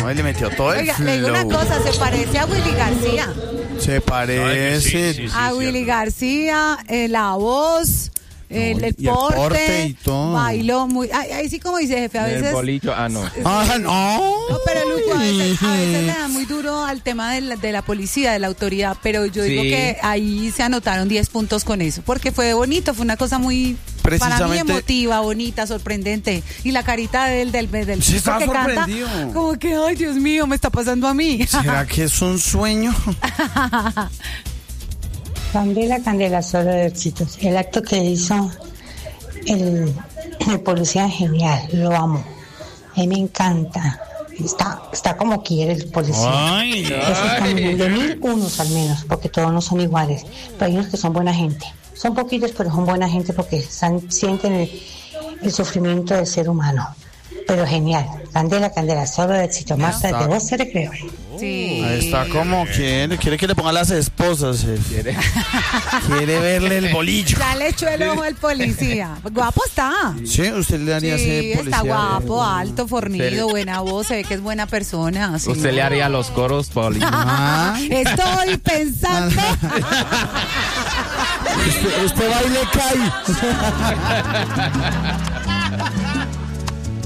No, le metió todo el Oiga, le digo una flow. cosa, se parece a Willy García. Se parece. Sí, A Willy García, la voz, el y el porte, porte y todo. bailó muy. Ahí sí, como dice jefe, a El veces. bolillo, no. Ah, no. No, pero Lucho, a veces le da muy duro al tema de la policía, de la autoridad, pero yo digo Sí. que ahí se anotaron 10 puntos con eso, porque fue bonito, fue una cosa muy, para mí, Precisamente- emotiva, bonita, sorprendente, y la carita del Sí, estaba porque canta sorprendido. como que, ay, Dios mío, me está pasando a mí. ¿Será que es un sueño? Candela, Candela, solo de éxitos. El acto que hizo el policía es genial, lo amo. A mí me encanta. Está como quiere el policía. Ay, Esos están de 1000 unos al menos, porque todos no son iguales. Pero hay unos que son buena gente. Son poquitos, pero son buena gente porque sienten el sufrimiento del ser humano. Pero genial. Candela, Candela, solo de éxito. Más tarde, vos se le creo. Sí. ahí está como quiere que le ponga las esposas. Quiere verle el bolillo. Ya le echó el ojo al policía. Guapo está. Sí, usted le haría Sí, ese policía. está guapo, alto, fornido, buena voz, se ve que es buena persona. Sí. Usted le haría los coros, Poli. Ah, Estoy pensando. usted baile cae.